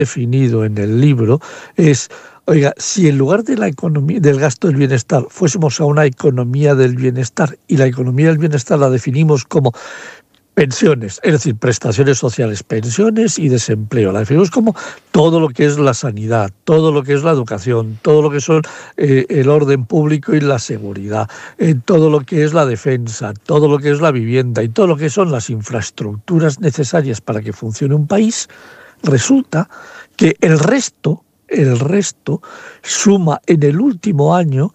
definido en el libro es, oiga, si en lugar de la economía del gasto del bienestar fuésemos a una economía del bienestar, y la economía del bienestar la definimos como pensiones, es decir, prestaciones sociales, pensiones y desempleo. La definimos como todo lo que es la sanidad, todo lo que es la educación, todo lo que son el orden público y la seguridad, todo lo que es la defensa, todo lo que es la vivienda y todo lo que son las infraestructuras necesarias para que funcione un país. Resulta que el resto suma en el último año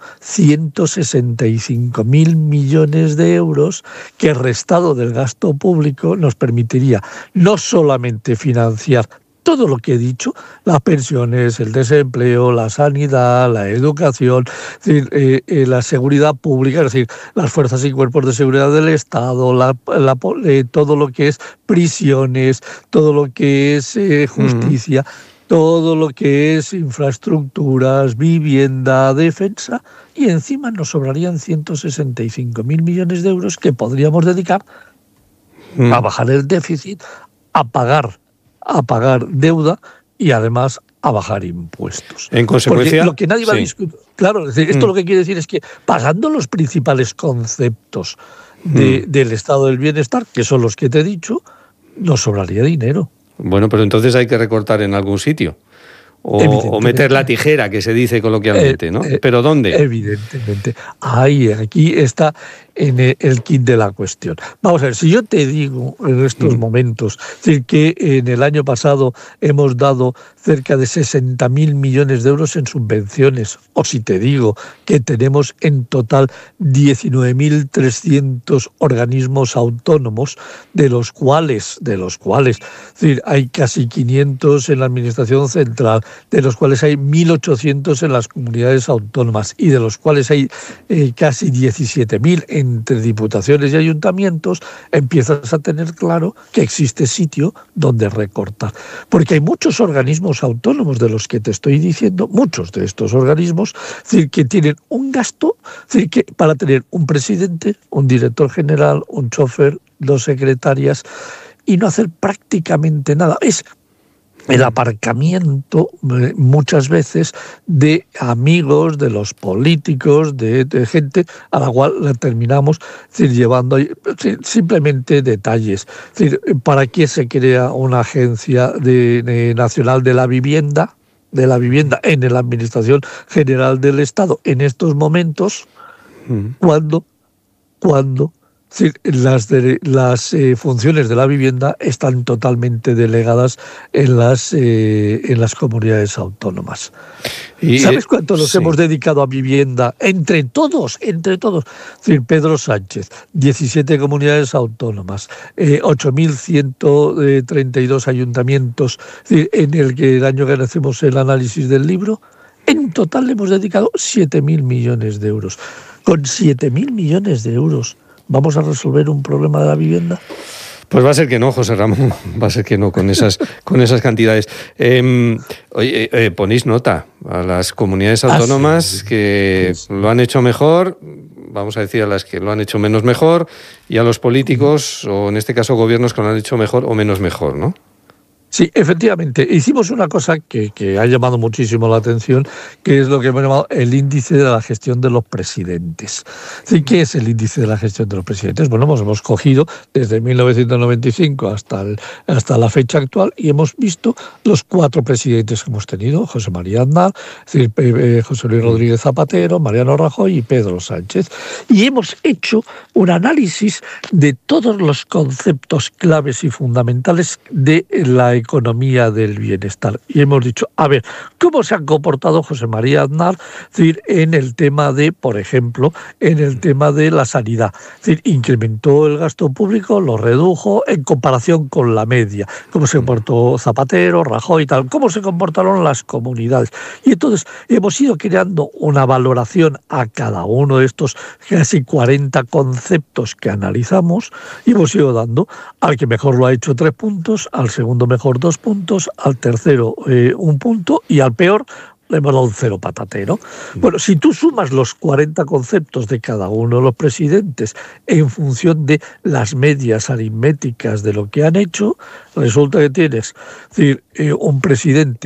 165.000 millones de euros que, restado del gasto público, nos permitiría no solamente financiar todo lo que he dicho, las pensiones, el desempleo, la sanidad, la educación, es decir, la seguridad pública, es decir, las fuerzas y cuerpos de seguridad del Estado, todo lo que es prisiones, todo lo que es justicia, todo lo que es infraestructuras, vivienda, defensa, y encima nos sobrarían 165.000 millones de euros que podríamos dedicar a bajar el déficit, a pagar deuda y además a bajar impuestos. En consecuencia, porque lo que nadie va a discutir, claro, esto lo que quiere decir es que, pagando los principales conceptos del estado del bienestar, que son los que te he dicho, nos sobraría dinero. Bueno, pero entonces hay que recortar en algún sitio. O meter la tijera, que se dice coloquialmente, ¿no? ¿Pero dónde? Evidentemente. Aquí está en el quid de la cuestión. Vamos a ver, si yo te digo en estos momentos, es decir, que en el año pasado hemos dado cerca de 60.000 millones de euros en subvenciones, o si te digo que tenemos en total 19.300 organismos autónomos, de los cuales es decir, hay casi 500 en la administración central, de los cuales hay 1.800 en las comunidades autónomas y de los cuales hay casi 17.000 entre diputaciones y ayuntamientos, empiezas a tener claro que existe sitio donde recortar. Porque hay muchos organismos autónomos de los que te estoy diciendo, muchos de estos organismos, es decir, que tienen un gasto, es decir, que para tener un presidente, un director general, un chofer, 2 secretarias, y no hacer prácticamente nada. Es el aparcamiento muchas veces de amigos, de los políticos, de gente a la cual la terminamos, es decir, llevando simplemente detalles. Es decir, ¿para qué se crea una agencia nacional de la vivienda en la Administración General del Estado en estos momentos, cuando las funciones de la vivienda están totalmente delegadas en las comunidades autónomas? ¿Sabes cuánto nos hemos dedicado a vivienda? Entre todos. Es decir, Pedro Sánchez, 17 comunidades autónomas, 8.132 ayuntamientos, es decir, en el año que hacemos el análisis del libro, en total le hemos dedicado 7.000 millones de euros. Con 7.000 millones de euros, ¿vamos a resolver un problema de la vivienda? Pues va a ser que no, José Ramón, va a ser que no con esas cantidades. Ponéis nota a las comunidades autónomas que lo han hecho mejor, vamos a decir a las que lo han hecho menos mejor, y a los políticos, o en este caso gobiernos, que lo han hecho mejor o menos mejor, ¿no? Sí, efectivamente. Hicimos una cosa que ha llamado muchísimo la atención, que es lo que hemos llamado el índice de la gestión de los presidentes. ¿Sí? ¿Qué es el índice de la gestión de los presidentes? Bueno, hemos cogido desde 1995 hasta la fecha actual y hemos visto los 4 presidentes que hemos tenido: José María Aznar, José Luis Rodríguez Zapatero, Mariano Rajoy y Pedro Sánchez. Y hemos hecho un análisis de todos los conceptos claves y fundamentales de la economía del bienestar. Y hemos dicho, a ver, ¿cómo se han comportado José María Aznar? Es decir, en el tema de, por ejemplo, en el tema de la sanidad. Es decir, incrementó el gasto público, lo redujo en comparación con la media. ¿Cómo se comportó Zapatero, Rajoy y tal? ¿Cómo se comportaron las comunidades? Y entonces hemos ido creando una valoración a cada uno de estos casi 40 conceptos que analizamos, y hemos ido dando al que mejor lo ha hecho 3 puntos, al segundo mejor 2 puntos, al tercero 1 punto y al peor le hemos dado un cero patatero. Bueno, si tú sumas los 40 conceptos de cada uno de los presidentes en función de las medias aritméticas de lo que han hecho, resulta que tienes, es decir, un presidente